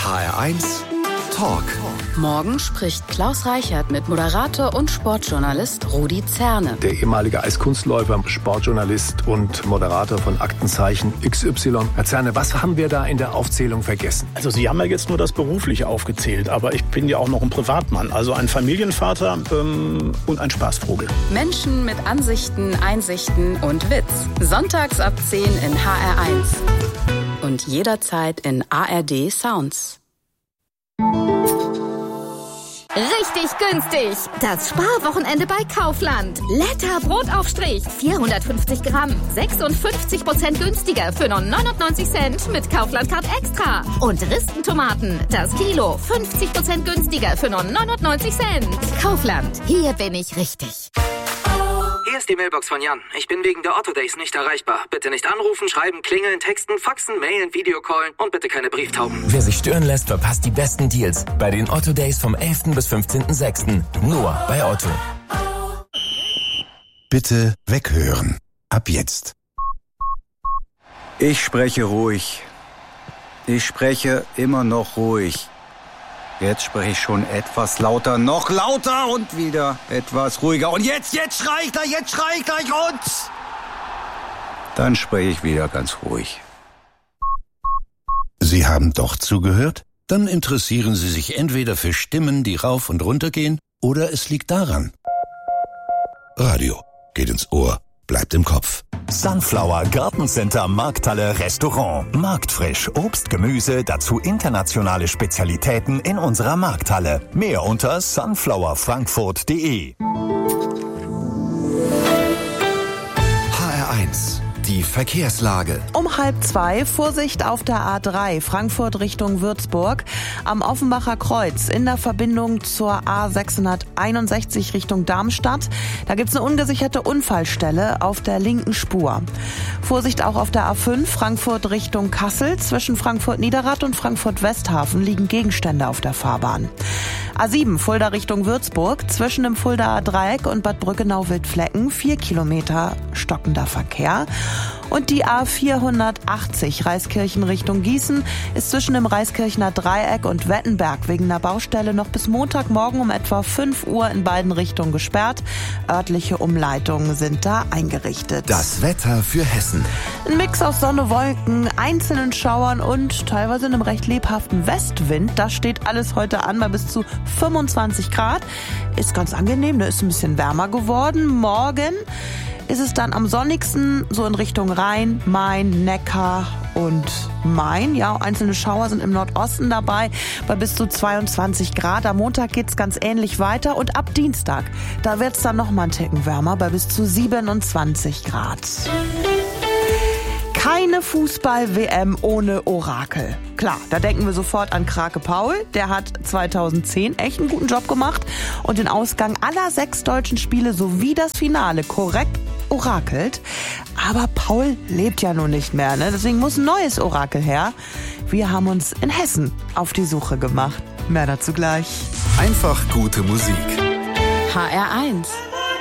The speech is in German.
HR1 Talk. Morgen spricht Klaus Reichert mit Moderator und Sportjournalist Rudi Zerne. Der ehemalige Eiskunstläufer, Sportjournalist und Moderator von Aktenzeichen XY. Herr Zerne, was haben wir da in der Aufzählung vergessen? Also Sie haben ja jetzt nur das Berufliche aufgezählt, aber ich bin ja auch noch ein Privatmann, also ein Familienvater und ein Spaßvogel. Menschen mit Ansichten, Einsichten und Witz. Sonntags ab 10 in HR1. Und jederzeit in ARD Sounds. Richtig günstig. Das Sparwochenende bei Kaufland. Letter Brotaufstrich. 450 Gramm. 56% günstiger für nur 99 Cent mit Kaufland-Card Extra. Und Ristentomaten. Das Kilo. 50% günstiger für nur 99 Cent. Kaufland. Hier bin ich richtig. Hier ist die Mailbox von Jan. Ich bin wegen der Otto Days nicht erreichbar. Bitte nicht anrufen, schreiben, klingeln, texten, faxen, mailen, Videocallen und bitte keine Brieftauben. Wer sich stören lässt, verpasst die besten Deals bei den Otto Days vom 11. bis 15.06. Nur bei Otto. Bitte weghören. Ab jetzt. Ich spreche ruhig. Ich spreche immer noch ruhig. Jetzt spreche ich schon etwas lauter, noch lauter und wieder etwas ruhiger. Und jetzt schrei ich gleich und... Dann spreche ich wieder ganz ruhig. Sie haben doch zugehört? Dann interessieren Sie sich entweder für Stimmen, die rauf und runter gehen, oder es liegt daran. Radio geht ins Ohr, bleibt im Kopf. Sunflower Gartencenter Markthalle Restaurant. Marktfrisch, Obst, Gemüse, dazu internationale Spezialitäten in unserer Markthalle. Mehr unter sunflowerfrankfurt.de. HR1, die Verkehrslage. Um 1:30 Vorsicht auf der A3 Frankfurt Richtung Würzburg am Offenbacher Kreuz in der Verbindung zur A661 Richtung Darmstadt. Da gibt's eine ungesicherte Unfallstelle auf der linken Spur. Vorsicht auch auf der A5 Frankfurt Richtung Kassel. Zwischen Frankfurt-Niederrad und Frankfurt-Westhafen liegen Gegenstände auf der Fahrbahn. A7 Fulda Richtung Würzburg. Zwischen dem Fuldaer Dreieck und Bad Brückenau-Wildflecken 4 Kilometer stockender Verkehr. Und die A480 Reiskirchen Richtung Gießen ist zwischen dem Reiskirchener Dreieck und Wettenberg wegen einer Baustelle noch bis Montagmorgen um etwa 5 Uhr in beiden Richtungen gesperrt. Örtliche Umleitungen sind da eingerichtet. Das Wetter für Hessen. Ein Mix aus Sonne, Wolken, einzelnen Schauern und teilweise einem recht lebhaften Westwind. Das steht alles heute an bei bis zu 25 Grad. Ist ganz angenehm, da ist ein bisschen wärmer geworden. Morgen ist es dann am sonnigsten so in Richtung Rhein, Main, Neckar und Main. Ja, einzelne Schauer sind im Nordosten dabei bei bis zu 22 Grad. Am Montag geht's ganz ähnlich weiter und ab Dienstag, da wird's dann noch mal einen Ticken wärmer bei bis zu 27 Grad. Keine Fußball-WM ohne Orakel. Klar, da denken wir sofort an Krake Paul. Der hat 2010 echt einen guten Job gemacht und den Ausgang aller 6 deutschen Spiele sowie das Finale korrekt orakelt. Aber Paul lebt ja nun nicht mehr, ne? Deswegen muss ein neues Orakel her. Wir haben uns in Hessen auf die Suche gemacht. Mehr dazu gleich. Einfach gute Musik. HR1